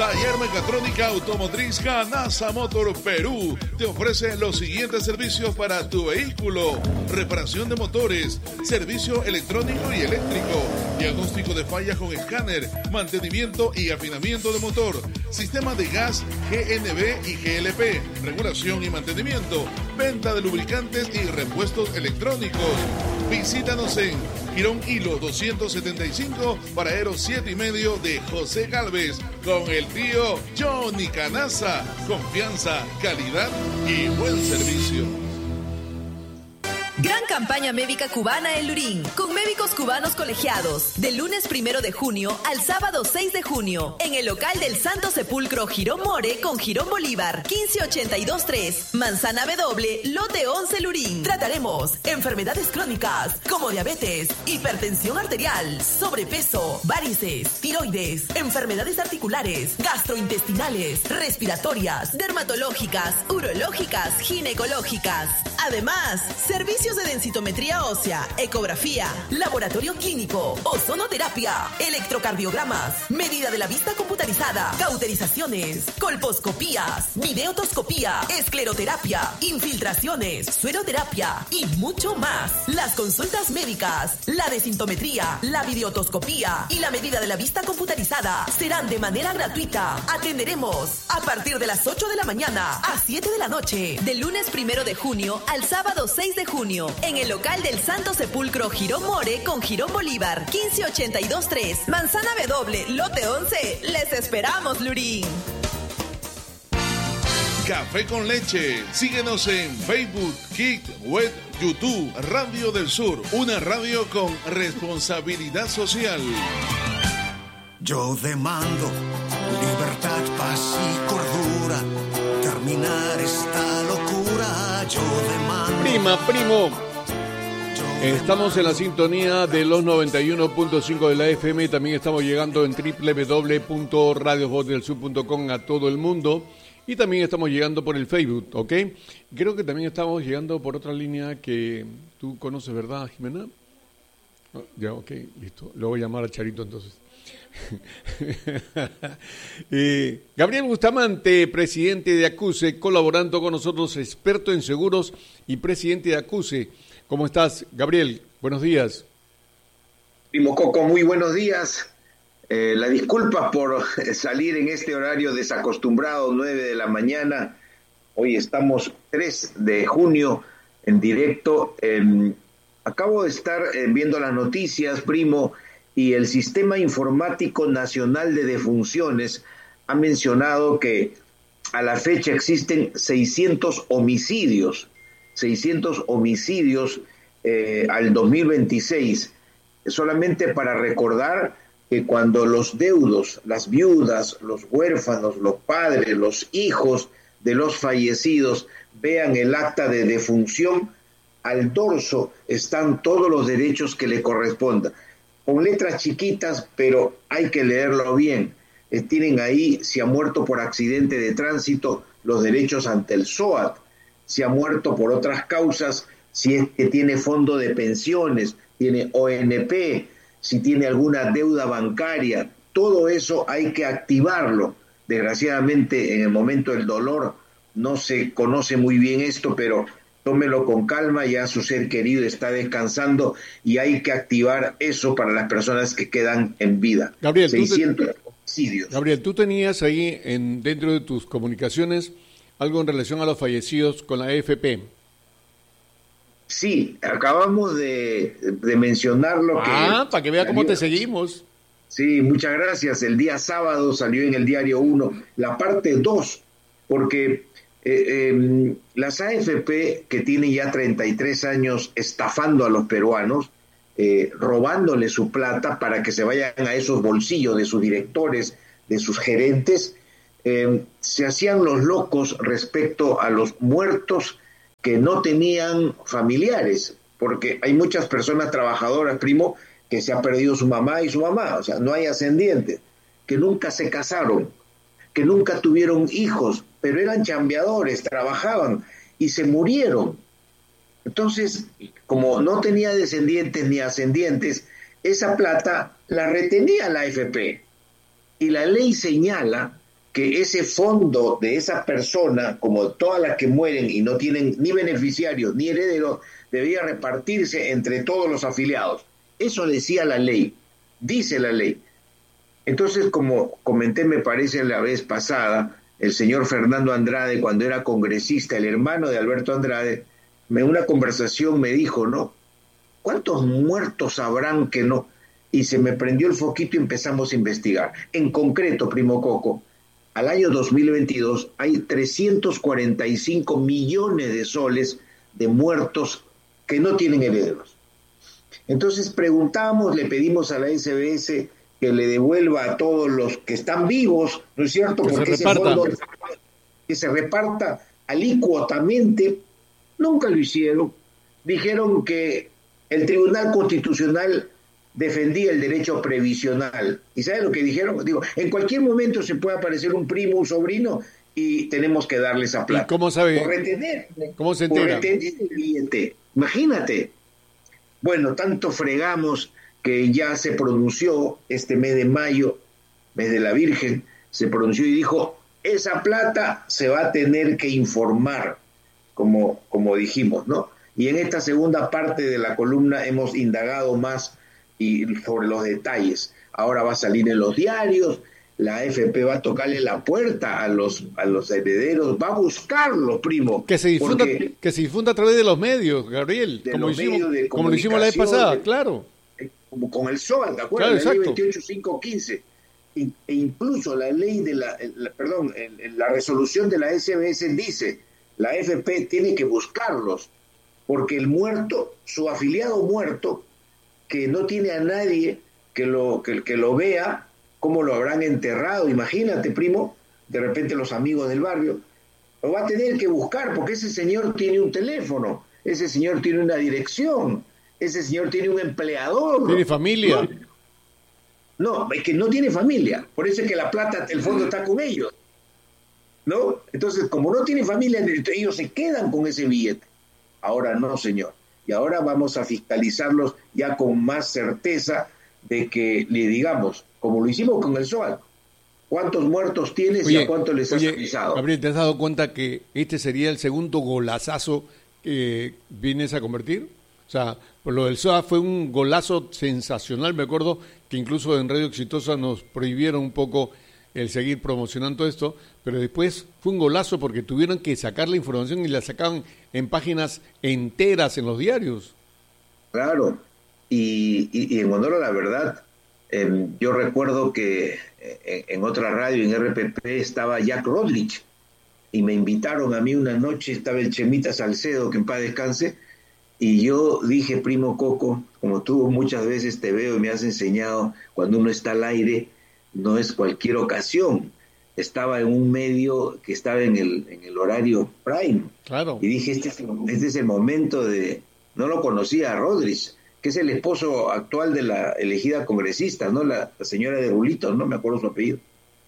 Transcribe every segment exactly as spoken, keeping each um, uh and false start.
Taller Mecatrónica Automotriz Canasa Motor Perú te ofrece los siguientes servicios para tu vehículo: reparación de motores, servicio electrónico y eléctrico, diagnóstico de fallas con escáner, mantenimiento y afinamiento de motor, sistema de gas G N B y G L P, regulación y mantenimiento, venta de lubricantes y repuestos electrónicos. Visítanos en Girón Hilo doscientos setenta y cinco, paradero siete y medio de José Gálvez, con el tío Johnny Canasa. Confianza, calidad y buen servicio. Gran campaña médica cubana en Lurín, con médicos cubanos colegiados, del lunes primero de junio al sábado seis de junio, en el local del Santo Sepulcro Girón More con Girón Bolívar, quince ochenta y dos tres, Manzana W, lote once Lurín. Trataremos enfermedades crónicas como diabetes, hipertensión arterial, sobrepeso, varices, tiroides, enfermedades articulares, gastrointestinales, respiratorias, dermatológicas, urológicas, ginecológicas. Además, servicios de densitometría ósea, ecografía, laboratorio clínico, ozonoterapia, electrocardiogramas, medida de la vista computarizada, cauterizaciones, colposcopías, videotoscopía, escleroterapia, infiltraciones, sueroterapia y mucho más. Las consultas médicas, la densitometría, la videotoscopía y la medida de la vista computarizada serán de manera gratuita. Atenderemos a partir de las ocho de la mañana a siete de la noche, del lunes primero de junio al sábado seis de junio, en el local del Santo Sepulcro Girón More con Girón Bolívar, quince ochenta y dos tres, Manzana W, lote once. Les esperamos, Lurín. Café con leche. Síguenos en Facebook, Kik, Web, YouTube. Radio del Sur, una radio con responsabilidad social. Yo demando libertad, paz y cordura, terminar esta locura. Yo demando. Prima, primo. Estamos en la sintonía de los noventa y uno punto cinco de la F M. También estamos llegando en doble u doble u doble u punto radio voz del sur punto com a todo el mundo. Y también estamos llegando por el Facebook, ¿ok? Creo que también estamos llegando por otra línea que tú conoces, ¿verdad, Jimena? Oh, ya, ok, listo. Lo voy a llamar a Charito entonces. eh, Gabriel Bustamante, presidente de ACUSE, colaborando con nosotros, experto en seguros y presidente de ACUSE. ¿Cómo estás, Gabriel? Buenos días. Primo Coco, muy buenos días. Eh, la disculpa por salir en este horario desacostumbrado, nueve de la mañana. Hoy estamos tres de junio en directo. Eh, acabo de estar eh, viendo las noticias, primo, y el Sistema Informático Nacional de Defunciones ha mencionado que a la fecha existen seiscientos homicidios, seiscientos homicidios eh, al dos mil veintiséis. Solamente para recordar que cuando los deudos, las viudas, los huérfanos, los padres, los hijos de los fallecidos vean el acta de defunción, al dorso están todos los derechos que le correspondan. Con letras chiquitas, pero hay que leerlo bien. Eh, tienen ahí, si ha muerto por accidente de tránsito, los derechos ante el SOAT. Si ha muerto por otras causas, si es que tiene fondo de pensiones, tiene O N P, si tiene alguna deuda bancaria, todo eso hay que activarlo. Desgraciadamente, en el momento del dolor no se conoce muy bien esto, pero tómelo con calma, ya su ser querido está descansando y hay que activar eso para las personas que quedan en vida. Gabriel, seiscientos tú te... homicidios. Gabriel, tú tenías ahí en, dentro de tus comunicaciones algo en relación a los fallecidos con la A F P. Sí, acabamos de, de mencionarlo. Ah, que para que vea salió, cómo te seguimos. Sí, muchas gracias. El día sábado salió en el diario uno la parte dos, porque eh, eh, las A F P que tienen ya treinta y tres años estafando a los peruanos, eh, robándole su plata para que se vayan a esos bolsillos de sus directores, de sus gerentes, eh, se hacían los locos respecto a los muertos que no tenían familiares, porque hay muchas personas trabajadoras, primo, que se ha perdido su mamá y su mamá, o sea, no hay ascendientes, que nunca se casaron, que nunca tuvieron hijos, pero eran chambeadores, trabajaban y se murieron. Entonces, como no tenía descendientes ni ascendientes, esa plata la retenía la A F P. Y la ley señala que ese fondo de esa persona, como todas las que mueren y no tienen ni beneficiarios ni herederos, debería repartirse entre todos los afiliados. Eso decía la ley, dice la ley. Entonces, como comenté, me parece la vez pasada, el señor Fernando Andrade, cuando era congresista, el hermano de Alberto Andrade, en una conversación me dijo, ¿no? ¿Cuántos muertos habrán que no? Y se me prendió el foquito y empezamos a investigar. En concreto, primo Coco, al año dos mil veintidós hay trescientos cuarenta y cinco millones de soles de muertos que no tienen herederos. Entonces preguntamos, le pedimos a la S B S que le devuelva a todos los que están vivos, ¿no es cierto? Que Porque se ese reparta. fondo, que se reparta alícuotamente. Nunca lo hicieron. Dijeron que el Tribunal Constitucional defendía el derecho previsional. ¿Y sabe lo que dijeron? Digo, en cualquier momento se puede aparecer un primo, un sobrino, y tenemos que darle esa plata. ¿Y cómo sabe? Por retener. ¿Cómo se Por entera? retener el billete. Imagínate. Bueno, tanto fregamos que ya se pronunció este mes de mayo, mes de la Virgen, se pronunció y dijo, esa plata se va a tener que informar, como, como dijimos, ¿no? Y en esta segunda parte de la columna hemos indagado más y sobre los detalles. Ahora va a salir en los diarios, la A F P va a tocarle la puerta a los a los herederos, va a buscarlos, primo. Que se difunda, porque, que se difunda a través de los medios, Gabriel, de como, los hicimos, medios de como lo hicimos la vez comunicación, pasada, de- claro. como con el S O A, ¿te acuerdas? Claro, la ley exacto. veintiocho mil quinientos quince. E e incluso la ley de la, la- perdón, el- el- la resolución de la S B S dice, la A F P tiene que buscarlos, porque el muerto, su afiliado muerto, que no tiene a nadie que lo, que, que lo vea, cómo lo habrán enterrado, imagínate, primo, de repente los amigos del barrio, lo va a tener que buscar, porque ese señor tiene un teléfono, ese señor tiene una dirección, ese señor tiene un empleador. Tiene familia. No, es que no tiene familia, por eso es que la plata, el fondo está con ellos, ¿no? Entonces, como no tiene familia, ellos se quedan con ese billete. Ahora no, señor. Y ahora vamos a fiscalizarlos ya con más certeza de que le digamos, como lo hicimos con el S O A, ¿cuántos muertos tienes y a cuánto les has oye, avisado? Gabriel, ¿te has dado cuenta que este sería el segundo golazazo que vienes a convertir? O sea, por lo del S O A fue un golazo sensacional. Me acuerdo que incluso en Radio Exitosa nos prohibieron un poco el seguir promocionando esto, pero después fue un golazo porque tuvieron que sacar la información y la sacaban en páginas enteras en los diarios. Claro, y, y, y en honor a la verdad, eh, yo recuerdo que eh, en otra radio, en R P P, estaba Jack Rodrich, y me invitaron a mí una noche, estaba el Chemita Salcedo, que en paz descanse, y yo dije, primo Coco, como tú muchas veces te veo y me has enseñado, cuando uno está al aire, no es cualquier ocasión. Estaba en un medio que estaba en el, en el horario prime. Claro. Y dije, este es, este es el momento de... No lo conocía a Rodríguez, que es el esposo actual de la elegida congresista, ¿no? La, la señora de Rulitos, no me acuerdo su apellido.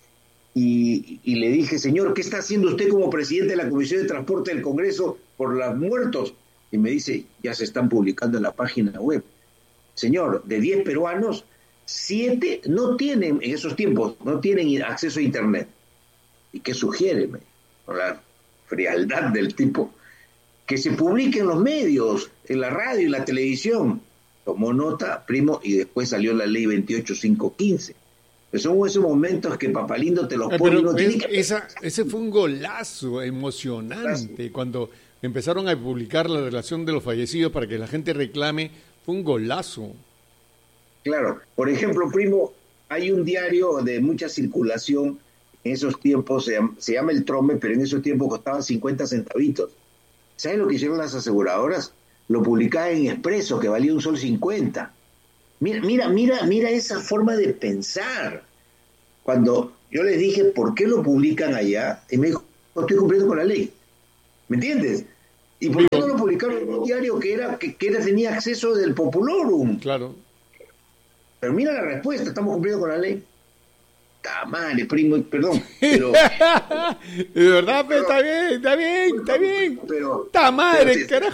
Y, y le dije, señor, ¿qué está haciendo usted como presidente de la Comisión de Transporte del Congreso por los muertos? Y me dice, ya se están publicando en la página web. Señor, de diez peruanos, siete no tienen, en esos tiempos, no tienen acceso a Internet. ¿Y qué sugiere? Con la frialdad del tipo, que se publique en los medios, en la radio y la televisión. Tomó nota, primo, y después salió la ley veintiocho mil quinientos quince. Pues son esos momentos que Papalindo te los Eh, pone y pero no tiene es- que... esa, ese fue un golazo emocionante cuando empezaron a publicar la relación de los fallecidos para que la gente reclame. Fue un golazo. Claro, por ejemplo, primo, hay un diario de mucha circulación en esos tiempos, se llama, se llama El Trome, pero en esos tiempos costaba cincuenta centavitos. ¿Sabes lo que hicieron las aseguradoras? Lo publicaban en Expreso, que valía un sol cincuenta. Mira, mira, mira, mira esa forma de pensar. Cuando yo les dije, ¿por qué lo publican allá? Y me dijo, estoy cumpliendo con la ley. ¿Me entiendes? ¿Y por qué no lo publicaron en un diario que era que, que era, tenía acceso del Populorum? Claro. Pero mira la respuesta, estamos cumpliendo con la ley. Está mal, primo, perdón, pero... De verdad, pero está bien, está bien, está bien. Pero, ¡Ta madre, pero- carajo!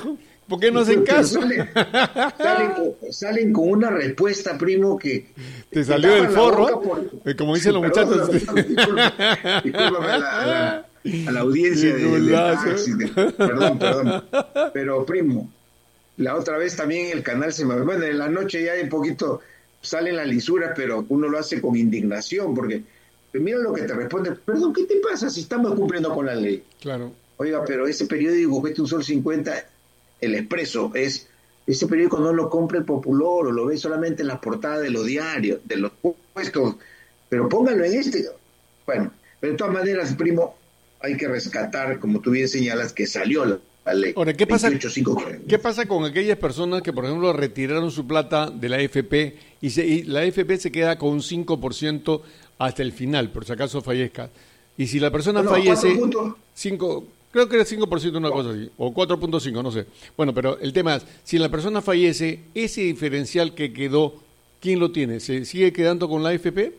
¿Por qué no hacen caso? Salen, salen, con, salen con una respuesta, primo, que... Te salió del forro, por... como dicen los Perdón, muchachos. Discúlpame, discúlpame a, la, a, la, a la audiencia de, de taxi, de, perdón, perdón. Pero, primo, la otra vez también el canal se me... Bueno, en la noche ya un poquito salen las lisuras, pero uno lo hace con indignación, porque mira lo que te responde. Perdón, ¿qué te pasa si estamos cumpliendo con la ley? Claro. Oiga, pero ese periódico cuesta un sol cincuenta, El Expreso, es... Ese periódico no lo compra el popular o lo ve solamente en las portadas de los diarios, de los puestos, pero póngalo en este. Bueno, pero de todas maneras, primo, hay que rescatar, como tú bien señalas, que salió la, la ley. Ahora, ¿qué pasa, veintiocho cinco ¿qué pasa con aquellas personas que, por ejemplo, retiraron su plata de la A F P y, se, y la A F P se queda con un cinco por ciento hasta el final, por si acaso fallezca? Y si la persona no, fallece, cinco... Creo que era cinco por ciento una cosa así, o cuatro punto cinco, no sé. Bueno, pero el tema es, si la persona fallece, ese diferencial que quedó, ¿quién lo tiene? ¿Se sigue quedando con la A F P?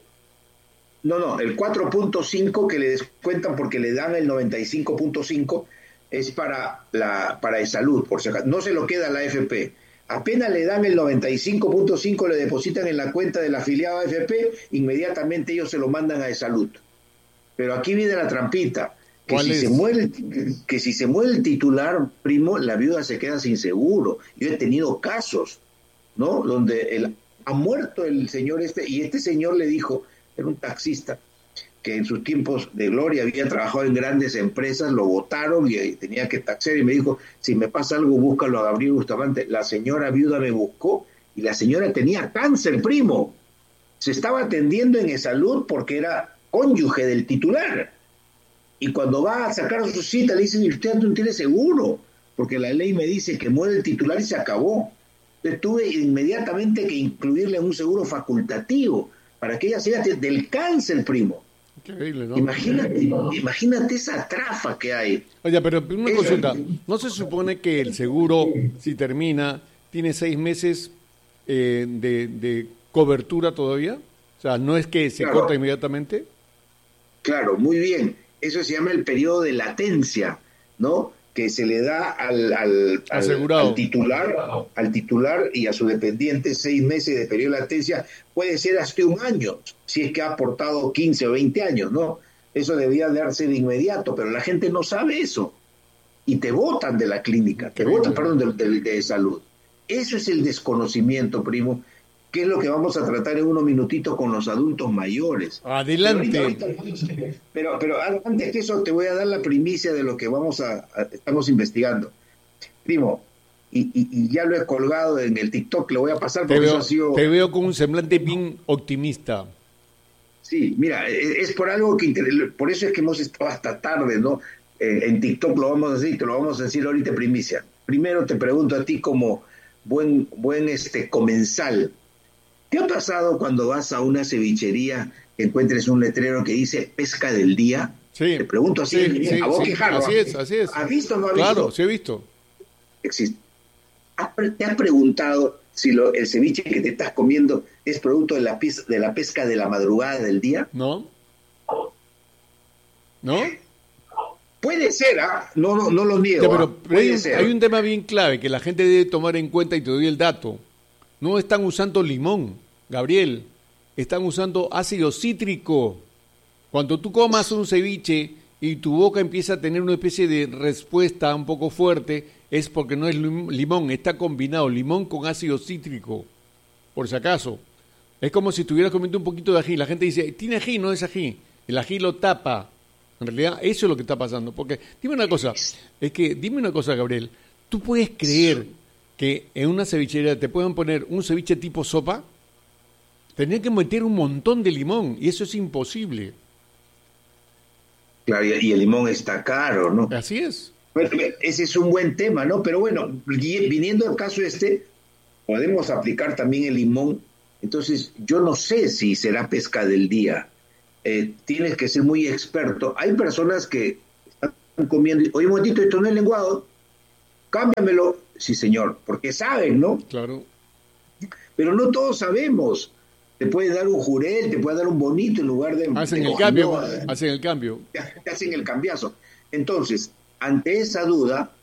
No, no, el cuatro punto cinco que le descuentan porque le dan el noventa y cinco punto cinco es para la para el salud, por si acaso. No se lo queda a la A F P. Apenas le dan el noventa y cinco punto cinco, le depositan en la cuenta del afiliado a A F P, inmediatamente ellos se lo mandan a de salud. Pero aquí viene la trampita. Que si, se muere, que si se muere el titular, primo, la viuda se queda sin seguro. Yo he tenido casos, ¿no? Donde el, ha muerto el señor este, y este señor le dijo, era un taxista, que en sus tiempos de gloria había trabajado en grandes empresas, lo votaron y, y tenía que taxear, y me dijo, si me pasa algo, búscalo a Gabriel Bustamante. La señora viuda me buscó, y la señora tenía cáncer, primo. Se estaba atendiendo en salud porque era cónyuge del titular. Y cuando va a sacar su cita le dicen, usted no tiene seguro, porque la ley me dice que muere el titular y se acabó. Entonces tuve inmediatamente que incluirle un seguro facultativo para que ella sea del cáncer, primo. Increíble, ¿no? Imagínate, imagínate esa trafa que hay. Oye, pero una Eso. consulta, ¿no se supone que el seguro, si termina, tiene seis meses eh, de, de cobertura todavía? O sea, ¿no es que se claro. corta inmediatamente? Claro, muy bien. Eso se llama el periodo de latencia, ¿no? Que se le da al, al, al, al titular, al titular y a su dependiente seis meses de periodo de latencia, puede ser hasta un año, si es que ha aportado quince o veinte años, ¿no? Eso debía darse de inmediato, pero la gente no sabe eso. Y te botan de la clínica, te botan, perdón, de, de, de salud. Eso es el desconocimiento, primo, que es lo que vamos a tratar en unos minutitos con los adultos mayores. Adelante. Pero, ahorita, ahorita, pero, pero antes que eso te voy a dar la primicia de lo que vamos a, a estamos investigando. Primo, y, y, y ya lo he colgado en el TikTok, le voy a pasar porque te veo, eso ha sido... Te veo con un semblante bien optimista. Sí, mira, es, es por algo que... Por eso es que hemos estado hasta tarde, ¿no? Eh, en TikTok lo vamos a decir, te lo vamos a decir ahorita primicia. Primero te pregunto a ti como buen, buen este comensal, ¿qué ha pasado cuando vas a una cevichería que encuentres un letrero que dice pesca del día? Sí. Te pregunto así, sí, sí, a vos sí, quejarlo. Así es, así es. ¿Has visto o no has visto? Claro, sí he visto. Existe. ¿Te has preguntado si lo, el ceviche que te estás comiendo es producto de la, de la pesca de la madrugada del día? No. ¿No? Puede ser, ¿ah? ¿eh? No, no, no lo niego. Sí, pero, pero hay, un, hay un tema bien clave que la gente debe tomar en cuenta y te doy el dato. No están usando limón, Gabriel, están usando ácido cítrico. Cuando tú comas un ceviche y tu boca empieza a tener una especie de respuesta un poco fuerte, es porque no es limón, está combinado limón con ácido cítrico, por si acaso. Es como si estuvieras comiendo un poquito de ají. La gente dice, tiene ají, no es ají. El ají lo tapa. En realidad, eso es lo que está pasando. Porque, dime una cosa, es que, dime una cosa, Gabriel, ¿tú puedes creer que en una cevichería te puedan poner un ceviche tipo sopa? Tenían que meter un montón de limón, y eso es imposible. Claro, y el limón está caro, ¿no? Así es. Bueno, ese es un buen tema, ¿no? Pero bueno, viniendo al caso este, podemos aplicar también el limón. Entonces, yo no sé si será pesca del día. Eh, tienes que ser muy experto. Hay personas que están comiendo, oye, un momentito, esto no es lenguado, cámbiamelo. Sí, señor, porque saben, ¿no? Claro. Pero no todos sabemos. Te puede dar un jurel, te puede dar un bonito en lugar de... Hacen de el cambio, hacen el cambio. Te hacen el cambiazo. Entonces, ante esa duda,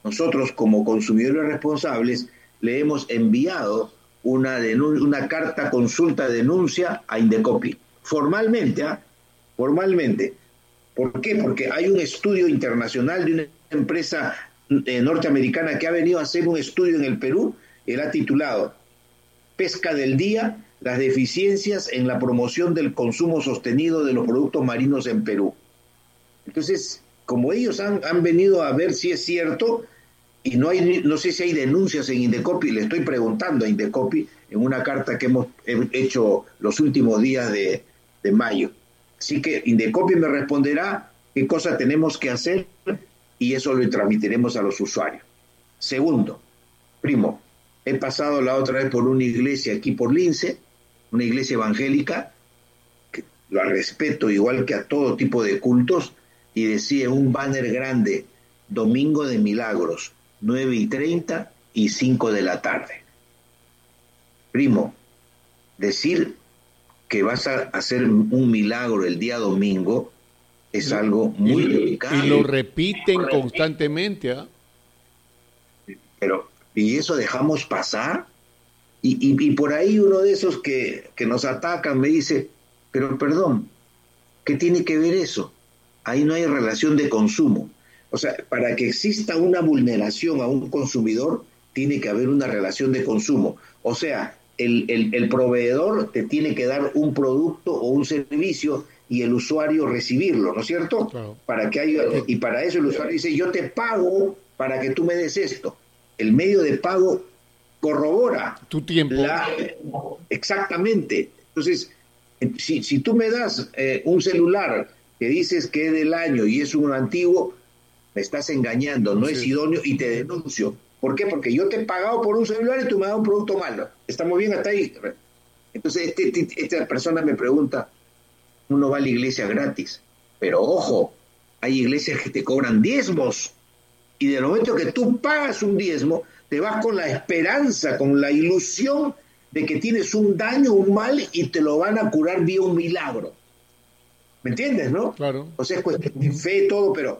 nosotros como consumidores responsables le hemos enviado una, denun- una carta consulta denuncia a Indecopi. Formalmente, ¿ah? Formalmente. ¿Por qué? Porque hay un estudio internacional de una empresa eh, norteamericana que ha venido a hacer un estudio en el Perú. Él ha titulado Pesca del Día, las deficiencias en la promoción del consumo sostenido de los productos marinos en Perú. Entonces, como ellos han, han venido a ver si es cierto, y no hay, no sé si hay denuncias en Indecopi, le estoy preguntando a Indecopi en una carta que hemos hecho los últimos días de, de mayo. Así que Indecopi me responderá qué cosa tenemos que hacer y eso lo transmitiremos a los usuarios. Segundo, primo, he pasado la otra vez por una iglesia aquí por Lince, una iglesia evangélica, que la respeto igual que a todo tipo de cultos, y decía un banner grande, Domingo de Milagros, nueve y treinta y cinco de la tarde. Primo, decir que vas a hacer un milagro el día domingo es algo muy y, delicado. Y lo repiten lo constantemente, ¿ah? ¿eh? Pero, ¿y eso dejamos pasar? Y, y, y por ahí uno de esos que, que nos atacan me dice, pero perdón, ¿qué tiene que ver eso? Ahí no hay relación de consumo. O sea, para que exista una vulneración a un consumidor, tiene que haber una relación de consumo. O sea, el, el, el proveedor te tiene que dar un producto o un servicio y el usuario recibirlo, ¿no es cierto? Claro. Para que haya, y para eso el usuario dice, yo te pago para que tú me des esto. El medio de pago corrobora tu tiempo. La, exactamente. Entonces, si, si tú me das eh, un celular que dices que es del año y es un antiguo, me estás engañando, no sí. es idóneo y te denuncio. ¿Por qué? Porque yo te he pagado por un celular y tú me has dado un producto malo. ¿Estamos bien hasta ahí? Entonces, este, este, esta persona me pregunta, uno va a la iglesia gratis, pero ojo, hay iglesias que te cobran diezmos y del momento que tú pagas un diezmo, te vas con la esperanza, con la ilusión de que tienes un daño, un mal y te lo van a curar vía un milagro. ¿Me entiendes, no? Claro. O sea, es cuestión de fe, todo, pero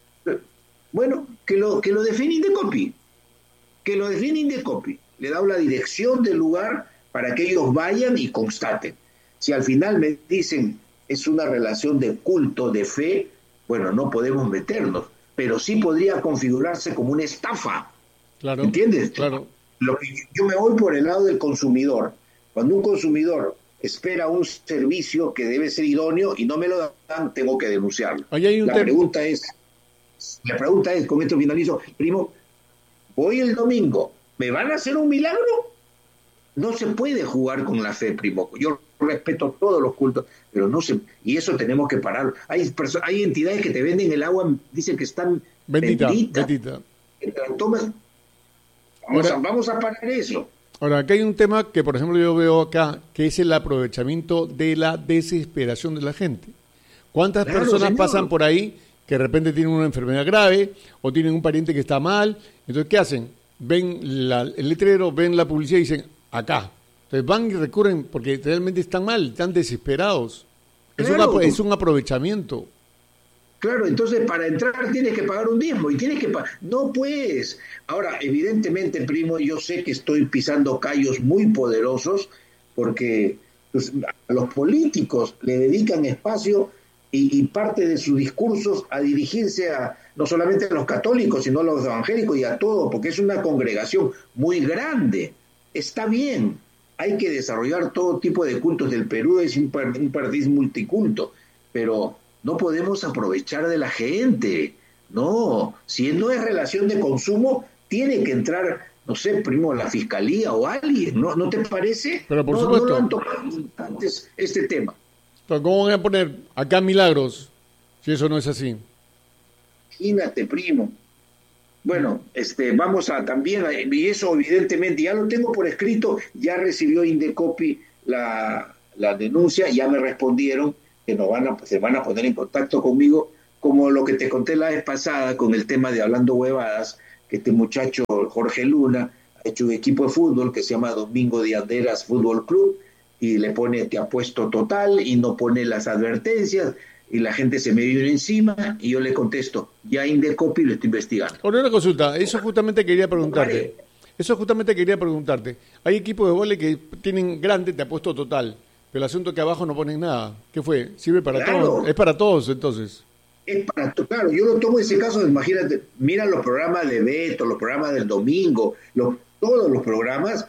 bueno, que lo, que lo define Indecopi, que lo define Indecopi, le da la dirección del lugar para que ellos vayan y constaten. Si al final me dicen es una relación de culto, de fe, bueno, no podemos meternos, pero sí podría configurarse como una estafa. Claro. ¿Entiendes? Claro. Lo que yo me voy por el lado del consumidor. Cuando un consumidor espera un servicio que debe ser idóneo y no me lo dan, tengo que denunciarlo. Ahí hay un la tema. pregunta es, la pregunta es, con esto finalizo, primo, voy el domingo, ¿me van a hacer un milagro? No se puede jugar con la fe, primo. Yo respeto todos los cultos, pero no se, y eso tenemos que parar. Hay perso- hay entidades que te venden el agua, dicen que están bendita, bendita, bendita. Que te la tomas. Vamos, ahora, a, vamos a parar eso. Ahora, acá hay un tema que, por ejemplo, yo veo acá, que es el aprovechamiento de la desesperación de la gente. ¿Cuántas claro, personas señor. pasan por ahí que de repente tienen una enfermedad grave o tienen un pariente que está mal? Entonces, ¿qué hacen? Ven la, el letrero, ven la publicidad y dicen, acá. Entonces van y recurren porque realmente están mal, están desesperados. Claro. Es, un, es un aprovechamiento. Claro, entonces para entrar tienes que pagar un diezmo y tienes que pagar. No, pues. Ahora, evidentemente, primo, yo sé que estoy pisando callos muy poderosos porque pues, a los políticos le dedican espacio y, y parte de sus discursos a dirigirse a no solamente a los católicos, sino a los evangélicos y a todo, porque es una congregación muy grande. Está bien, hay que desarrollar todo tipo de cultos. Del Perú es un, un país multiculto, pero no podemos aprovechar de la gente. No, si no es relación de consumo, tiene que entrar, no sé, primo, la fiscalía o alguien, ¿no? ¿No te parece? Pero por no, supuesto. No lo han tocado antes este tema. Pero ¿cómo van a poner acá milagros si eso no es así? Imagínate, primo. Bueno, este, vamos a también, y eso evidentemente ya lo tengo por escrito, ya recibió Indecopi la, la denuncia, ya me respondieron que nos van a, se van a poner en contacto conmigo, como lo que te conté la vez pasada con el tema de Hablando Huevadas, que este muchacho Jorge Luna ha hecho un equipo de fútbol que se llama Domingo de Anderas Fútbol Club, y le pone te apuesto total y no pone las advertencias, y la gente se me viene encima y yo le contesto, ya Indecopi lo estoy investigando. Ahora una consulta, eso justamente quería preguntarte. Eso justamente quería preguntarte. Hay equipos de vóley que tienen grande, te apuesto total, pero el asunto es que abajo no ponen nada. ¿Qué fue? ¿Sirve para Claro. todos? Es para todos, entonces. Es para, claro, yo lo tomo ese caso, imagínate, mira los programas de Beto, los programas del domingo, los, todos los programas,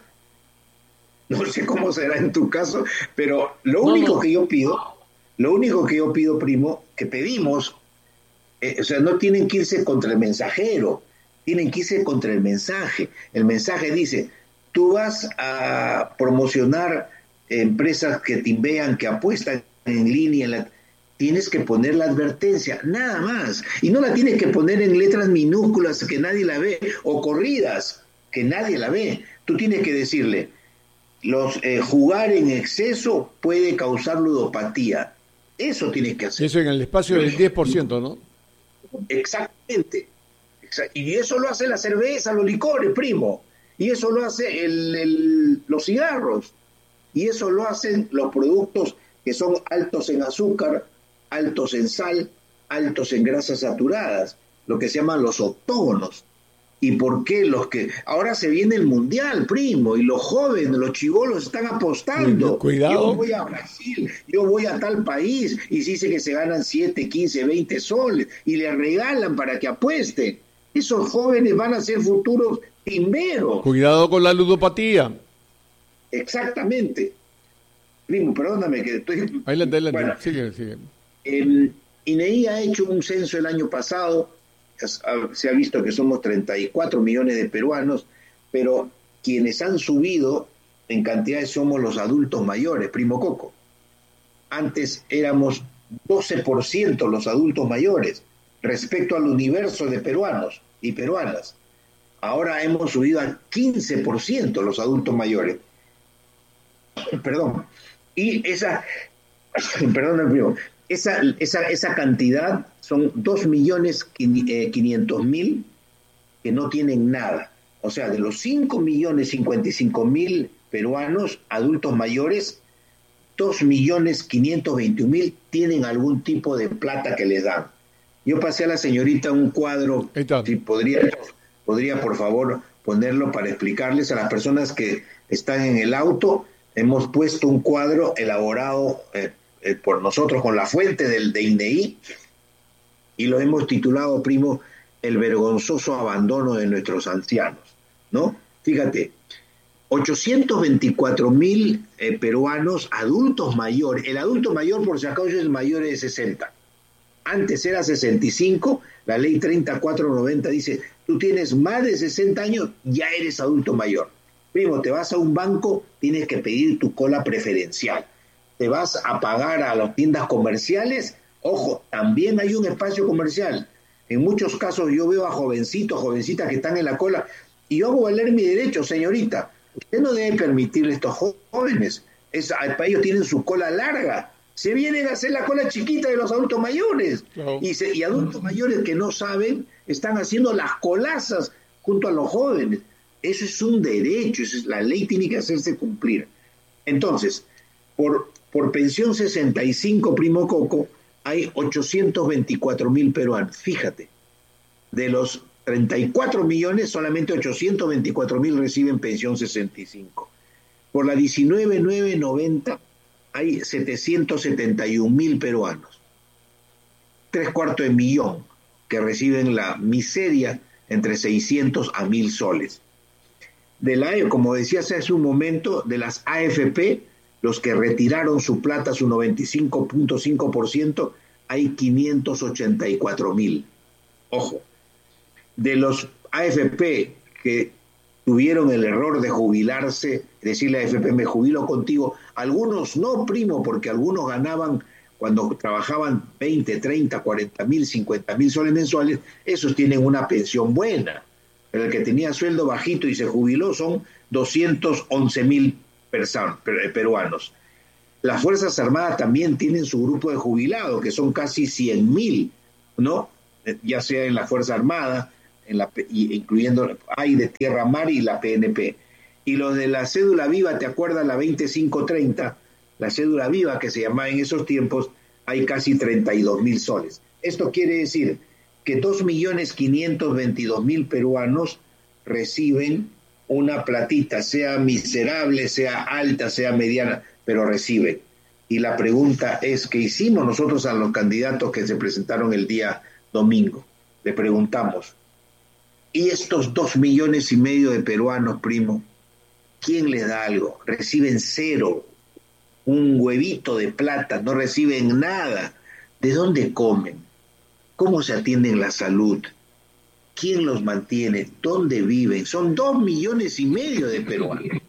no sé cómo será en tu caso, pero lo No, único no. que yo pido, lo único que yo pido, primo, que pedimos, eh, o sea, no tienen que irse contra el mensajero, tienen que irse contra el mensaje. El mensaje dice, tú vas a promocionar empresas que timbean, que apuestan en línea, en la... tienes que poner la advertencia, nada más. Y no la tienes que poner en letras minúsculas que nadie la ve, o corridas que nadie la ve. Tú tienes que decirle, los eh, jugar en exceso puede causar ludopatía. Eso tienes que hacer. Eso en el espacio del diez por ciento, ¿no? Exactamente. Exact- Y eso lo hace la cerveza, los licores, primo. Y eso lo hace el, el, los cigarros. Y eso lo hacen los productos que son altos en azúcar, altos en sal, altos en grasas saturadas, lo que se llaman los octógonos. ¿Y por qué los que...? Ahora se viene el mundial, primo, y los jóvenes, los chibolos están apostando. Cuidado. Yo voy a Brasil, yo voy a tal país, y se dice que se ganan siete, quince, veinte soles, y le regalan para que apuesten. Esos jóvenes van a ser futuros timberos. Cuidado con la ludopatía. Exactamente. Primo, perdóname que estoy... Adelante, adelante. Bueno, Sigue, sigue. el I N E I ha hecho un censo el año pasado, se ha visto que somos treinta y cuatro millones de peruanos, pero quienes han subido en cantidades somos los adultos mayores, primo Coco. Antes éramos doce por ciento los adultos mayores respecto al universo de peruanos y peruanas. Ahora hemos subido a quince por ciento los adultos mayores. Perdón. Y esa, perdón, primo, esa, esa, esa cantidad son dos millones quinientos mil que no tienen nada. O sea, de los cinco millones cincuenta y cinco mil peruanos adultos mayores, dos millones quinientos veintiún mil tienen algún tipo de plata que les dan. Yo pasé a la señorita un cuadro, si podría, podría por favor ponerlo para explicarles a las personas que están en el auto. Hemos puesto un cuadro elaborado eh, eh, por nosotros con la fuente del de I N E I y lo hemos titulado, primo, el vergonzoso abandono de nuestros ancianos, ¿no? Fíjate, ochocientos veinticuatro mil eh, peruanos adultos mayores. El adulto mayor, por si acaso, es mayor de sesenta. Antes era sesenta y cinco, la ley treinta y cuatro noventa dice, tú tienes más de sesenta años, ya eres adulto mayor. Primo, te vas a un banco, tienes que pedir tu cola preferencial. Te vas a pagar a las tiendas comerciales, ojo, también hay un espacio comercial. En muchos casos yo veo a jovencitos, jovencitas que están en la cola, y yo hago valer mi derecho, señorita. Usted no debe permitirle a estos jóvenes. Es, ellos tienen su cola larga. Se vienen a hacer la cola chiquita de los adultos mayores. No. Y, se, y adultos mayores que no saben, están haciendo las colazas junto a los jóvenes. Eso es un derecho, eso es, la ley tiene que hacerse cumplir. Entonces, por, por pensión sesenta y cinco, primo Coco, hay ochocientos veinticuatro mil peruanos. Fíjate, de los treinta y cuatro millones, solamente ochocientos veinticuatro mil reciben pensión sesenta y cinco. Por la diecinueve mil novecientos noventa hay setecientos setenta y un mil peruanos. Tres cuartos de millón que reciben la miseria entre seiscientos a mil soles. De la, como decías hace un momento, de las A F P, los que retiraron su plata, su noventa y cinco punto cinco por ciento, hay quinientos ochenta y cuatro mil. Ojo, de los A F P que tuvieron el error de jubilarse, decirle a A F P, me jubilo contigo, algunos no, primo, porque algunos ganaban cuando trabajaban veinte, treinta, cuarenta mil, cincuenta mil soles mensuales, esos tienen una pensión buena. Pero el que tenía sueldo bajito y se jubiló son doscientos once mil peruanos. Las Fuerzas Armadas también tienen su grupo de jubilados, que son casi cien mil, ¿no? Ya sea en la Fuerza Armada, en la, incluyendo hay de Tierra Mar y la P N P. Y los de la cédula viva, ¿te acuerdas? La veinticinco treinta, la cédula viva que se llamaba en esos tiempos, hay casi treinta y dos mil soles. Esto quiere decir que dos millones quinientos veintidós mil peruanos reciben una platita, sea miserable, sea alta, sea mediana, pero reciben. Y la pregunta es, ¿qué hicimos nosotros a los candidatos que se presentaron el día domingo? Le preguntamos, ¿y estos dos millones y medio de peruanos, primo, quién les da algo? Reciben cero, un huevito de plata, no reciben nada. ¿De dónde comen? ¿Cómo se atienden la salud? ¿Quién los mantiene? ¿Dónde viven? Son dos millones y medio de peruanos.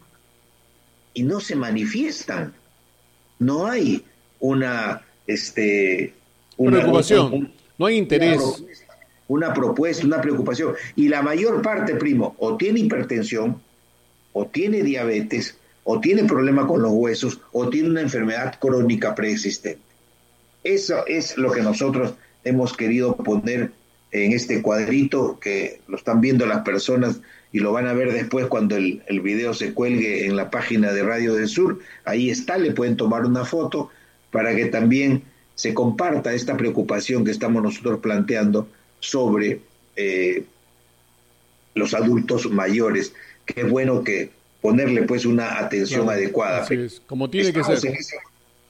Y no se manifiestan. No hay una, este, una preocupación, un, un, no hay interés. Una propuesta, una propuesta, una preocupación. Y la mayor parte, primo, o tiene hipertensión, o tiene diabetes, o tiene problema con los huesos, o tiene una enfermedad crónica preexistente. Eso es lo que nosotros hemos querido poner en este cuadrito, que lo están viendo las personas y lo van a ver después cuando el, el video se cuelgue en la página de Radio del Sur. Ahí está, le pueden tomar una foto para que también se comparta esta preocupación que estamos nosotros planteando sobre eh, los adultos mayores. Qué bueno que ponerle pues una atención claro, adecuada. Así es, como tiene Estamos que ser. Ese...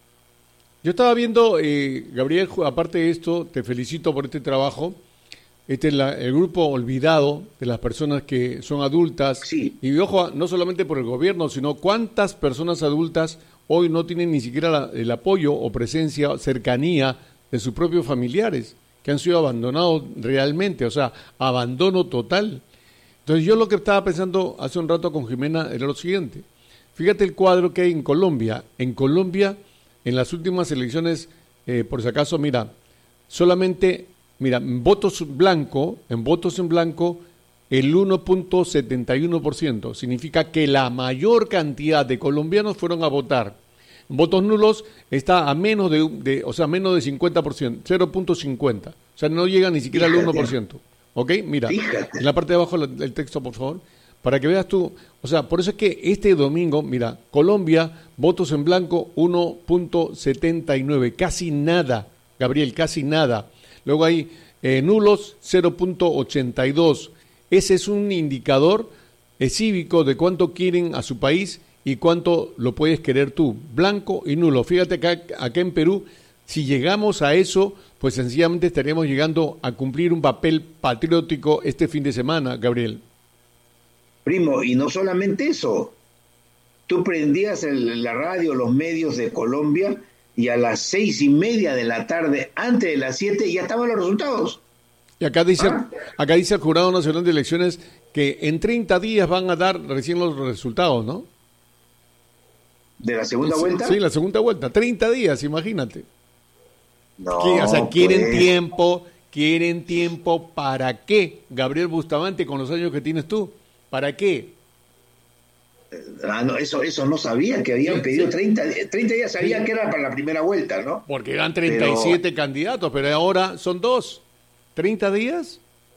Yo estaba viendo, eh, Gabriel, aparte de esto, te felicito por este trabajo. Este es la, el grupo olvidado de las personas que son adultas. Sí. Y ojo, no solamente por el gobierno, sino cuántas personas adultas hoy no tienen ni siquiera la, el apoyo o presencia, cercanía de sus propios familiares, que han sido abandonados realmente, o sea, abandono total. Entonces yo lo que estaba pensando hace un rato con Jimena era lo siguiente. Fíjate el cuadro que hay en Colombia. En Colombia, en las últimas elecciones, eh, por si acaso, mira, solamente... Mira, en votos blanco, en votos en blanco, el uno punto setenta y uno por ciento. Significa que la mayor cantidad de colombianos fueron a votar. En votos nulos está a menos de, de o sea, menos de cincuenta por ciento, cero punto cincuenta. O sea, no llega ni siquiera Fíjate. al uno por ciento. ¿Ok? Mira, Fíjate. en la parte de abajo el texto, por favor, para que veas tú. O sea, por eso es que este domingo, mira, Colombia, votos en blanco, uno punto setenta y nueve. Casi nada, Gabriel, casi nada. Luego hay eh, nulos, cero punto ochenta y dos. Ese es un indicador eh, cívico de cuánto quieren a su país y cuánto lo puedes querer tú. Blanco y nulo. Fíjate acá, acá en Perú, si llegamos a eso, pues sencillamente estaríamos llegando a cumplir un papel patriótico este fin de semana, Gabriel. Primo, y no solamente eso. Tú prendías el, la radio, los medios de Colombia... y a las seis y media de la tarde, antes de las siete, ya estaban los resultados. Y acá dice, ¿Ah? acá dice el Jurado Nacional de Elecciones que en treinta días van a dar recién los resultados, ¿no? ¿De la segunda sí, vuelta? Sí, la segunda vuelta. treinta días, imagínate. No, o sea, quieren pues... tiempo, quieren tiempo, ¿para qué? Gabriel Bustamante, con los años que tienes tú, ¿para qué? Ah, no, eso, eso no sabía, que habían sí, pedido sí. treinta, treinta días, sabía sí. que era para la primera vuelta, ¿no? Porque eran treinta y siete pero... candidatos, pero ahora son dos. ¿treinta días?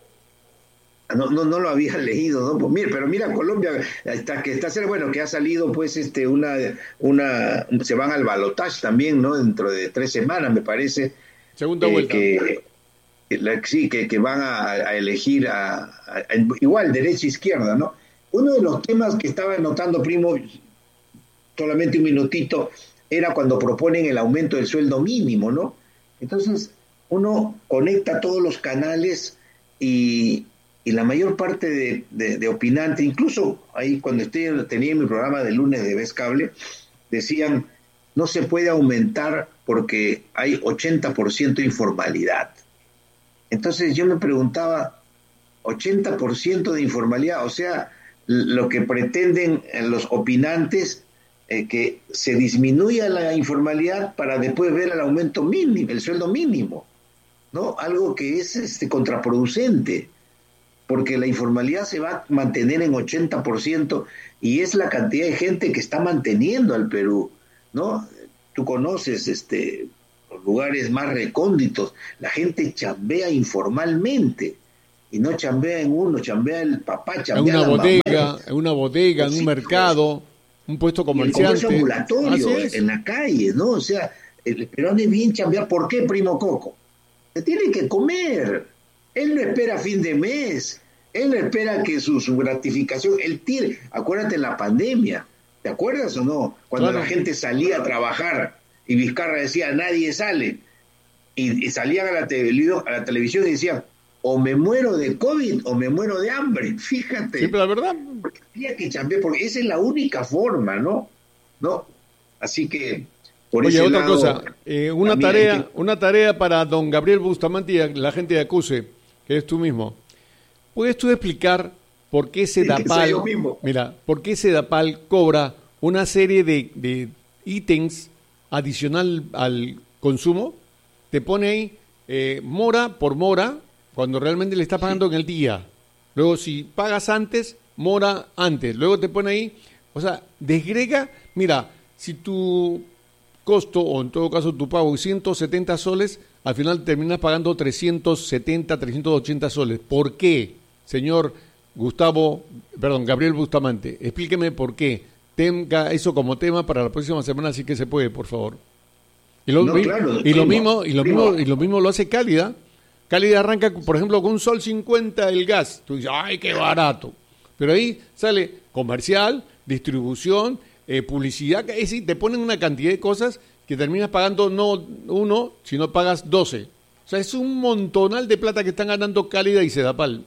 No, no, no lo había leído, ¿no? Pues mira, pero mira Colombia, está, que está bueno, que ha salido pues este una, una, se van al balotaje también, ¿no? Dentro de tres semanas, me parece. Segunda eh, vuelta. Que, la, sí, que, que van a, a elegir a, a, a, igual, derecha e izquierda, ¿no? Uno de los temas que estaba anotando, primo, solamente un minutito, era cuando proponen el aumento del sueldo mínimo, ¿no? Entonces, uno conecta todos los canales y, y la mayor parte de, de, de opinantes, incluso ahí cuando estoy, tenía mi programa de lunes de Vez Cable, decían, no se puede aumentar porque hay ochenta por ciento de informalidad. Entonces yo me preguntaba, ochenta por ciento de informalidad, o sea... lo que pretenden los opinantes, eh, que se disminuya la informalidad para después ver el aumento mínimo, el sueldo mínimo, ¿no? Algo que es este, contraproducente, porque la informalidad se va a mantener en ochenta por ciento y es la cantidad de gente que está manteniendo al Perú, ¿no? Tú conoces este, los lugares más recónditos, la gente chambea informalmente. Y no chambea en uno, chambea el papá, chambea en una la bodega, mamá. en una bodega, en un sí, mercado, un puesto comerciante. En el comercio ambulatorio, en la calle, ¿no? O sea, el peruano es bien chambear. ¿Por qué, primo Coco? Se tiene que comer. Él no espera fin de mes. Él no espera que su, su gratificación, él tiene, acuérdate en la pandemia, ¿te acuerdas o no? Cuando claro. la gente salía a trabajar y Vizcarra decía, nadie sale, y, y salían a la, televisión, a la televisión y decían, o me muero de COVID o me muero de hambre, fíjate. Sí, pero la verdad. Porque tenía que chambear, porque esa es la única forma, ¿no? ¿No? Así que, por Oye, ese otra lado, cosa, eh, una tarea, que... una tarea para don Gabriel Bustamante y la gente de Acuse, que es tú mismo. ¿Puedes tú explicar por qué Sedapal, mira, por qué Sedapal cobra una serie de, de ítems adicional al consumo? Te pone ahí eh, mora por mora, cuando realmente le estás pagando sí. en el día. Luego, si pagas antes, mora antes. Luego te pone ahí, o sea, desgrega, mira, si tu costo, o en todo caso tu pago, es ciento setenta soles, al final terminas pagando trescientos setenta, trescientos ochenta soles. ¿Por qué? Señor Gustavo, perdón, Gabriel Bustamante, explíqueme por qué. Tenga eso como tema para la próxima semana, sí que se puede, por favor. Y lo, no, y, claro, y lo mismo, y lo mismo, y lo mismo lo hace Cálida. Cálida arranca, por ejemplo, con un sol cincuenta el gas. Tú dices, ay, qué barato. Pero ahí sale comercial, distribución, eh, publicidad, es decir, te ponen una cantidad de cosas que terminas pagando no uno, sino pagas doce. O sea, es un montonal de plata que están ganando Cálida y Sedapal.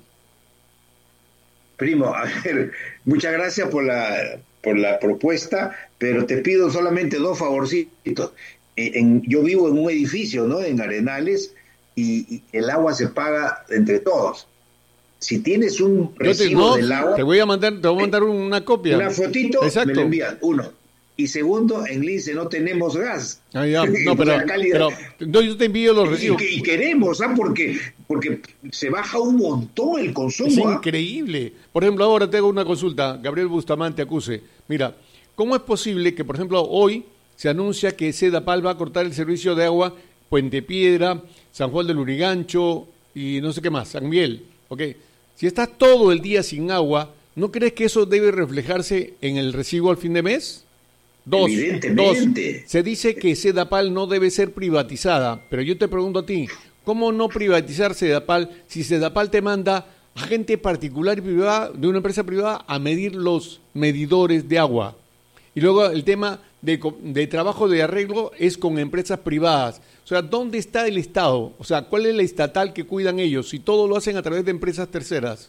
Primo, a ver, muchas gracias por la por la propuesta, pero te pido solamente dos favorcitos. En, en, yo vivo en un edificio, ¿no? En Arenales, y, y el agua se paga entre todos. Si tienes un recibo te, no, del agua... Te voy a mandar, te voy a mandar una copia. Una fotito, exacto. Me la envían, uno. Y segundo, en Lince no tenemos gas. Ah, ya. No, pero, pero no, yo te envío los recibos. Y, y queremos, ¿ah? Porque, porque se baja un montón el consumo. Es ¿ah? increíble. Por ejemplo, ahora te hago una consulta. Gabriel Bustamante Acuse. Mira, ¿cómo es posible que, por ejemplo, hoy se anuncia que Sedapal va a cortar el servicio de agua Puente Piedra, San Juan del Lurigancho y no sé qué más, San Miguel? ¿Okay? Si estás todo el día sin agua, ¿no crees que eso debe reflejarse en el recibo al fin de mes? Dos, dos, se dice que Sedapal no debe ser privatizada, pero yo te pregunto a ti, ¿cómo no privatizar Sedapal si Sedapal te manda a gente particular y privada, de una empresa privada, a medir los medidores de agua? Y luego el tema de, de trabajo de arreglo es con empresas privadas. O sea, ¿dónde está el Estado? O sea, ¿cuál es la estatal que cuidan ellos si todo lo hacen a través de empresas terceras?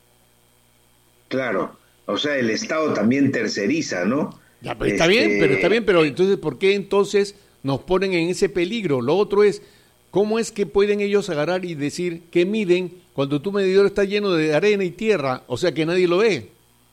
Claro, o sea, el Estado también terceriza, ¿no? Ya, pero está este... bien, pero está bien, pero entonces, ¿por qué entonces nos ponen en ese peligro? Lo otro es, ¿cómo es que pueden ellos agarrar y decir que miden cuando tu medidor está lleno de arena y tierra? O sea, que nadie lo ve.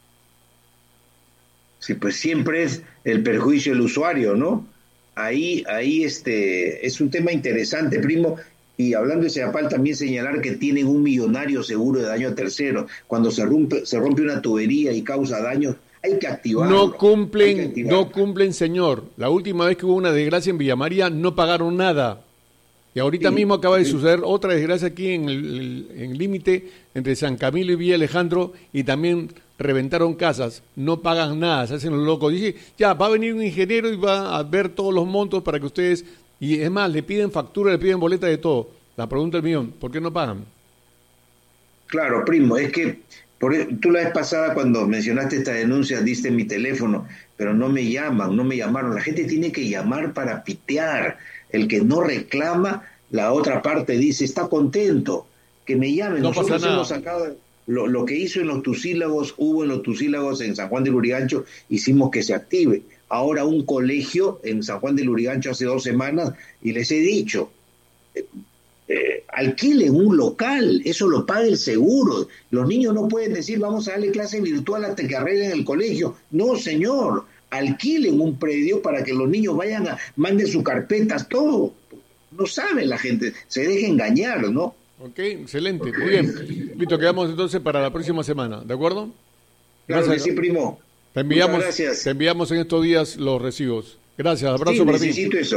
Sí, pues siempre es el perjuicio del usuario, ¿no? Ahí, ahí este, es un tema interesante, primo. Y hablando de Sedapal, también señalar que tienen un millonario seguro de daño a terceros. Cuando se rompe, se rompe una tubería y causa daños, hay que activarlo. No cumplen, no cumplen, señor. La última vez que hubo una desgracia en Villa María no pagaron nada. Y ahorita sí, mismo acaba de sí. suceder otra desgracia aquí en el, el límite entre San Camilo y Villa Alejandro, y también reventaron casas. No pagan nada, se hacen los locos. Dice, ya, va a venir un ingeniero y va a ver todos los montos para que ustedes... Y es más, le piden factura, le piden boleta de todo. La pregunta del millón, ¿por qué no pagan? Claro, primo, es que... Por, tú la vez pasada cuando mencionaste esta denuncia diste mi teléfono, pero no me llaman, no me llamaron. La gente tiene que llamar para pitear. El que no reclama, la otra parte dice, está contento, que me llamen. No Nosotros pasa nada. hemos sacado lo, lo que hizo en los tusílabos, hubo en los tusílabos en San Juan del Lurigancho, hicimos que se active. Ahora un colegio en San Juan del Lurigancho hace dos semanas, y les he dicho... Eh, Eh, alquilen un local, eso lo paga el seguro. Los niños no pueden decir vamos a darle clase virtual hasta que arreglen el colegio. No, señor, alquilen un predio para que los niños vayan a, manden sus carpetas, todo. No sabe la gente, se deja engañar, ¿no? Ok, excelente, muy bien. Listo, quedamos entonces para la próxima semana, ¿de acuerdo? Claro Gracias. que sí, primo. Te enviamos, te enviamos en estos días los recibos. Gracias, abrazo sí, para ti. necesito eso.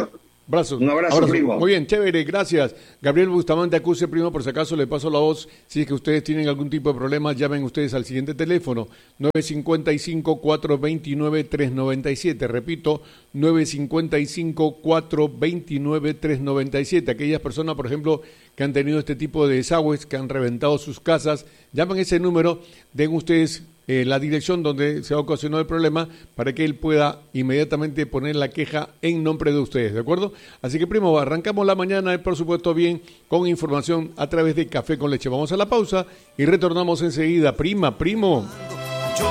Brazos. Un abrazo, abrazo, primo. Muy bien, chévere, gracias. Gabriel Bustamante Acuse, primo, por si acaso le paso la voz. Si es que ustedes tienen algún tipo de problema, llamen ustedes al siguiente teléfono, nueve cinco cinco, cuatro dos nueve, tres nueve siete. Repito, nueve cinco cinco, cuatro dos nueve, tres nueve siete. Aquellas personas, por ejemplo, que han tenido este tipo de desagües, que han reventado sus casas, llamen ese número, den ustedes Eh, la dirección donde se ha ocasionado el problema para que él pueda inmediatamente poner la queja en nombre de ustedes, ¿de acuerdo? Así que, primo, arrancamos la mañana, por supuesto, bien, con información a través de Café con Leche. Vamos a la pausa y retornamos enseguida. Prima, primo.